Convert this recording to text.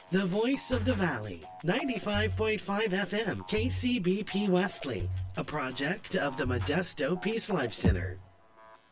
The Voice of the Valley, 95.5 FM, KCBP Wesley, a project of the Modesto Peace Life Center.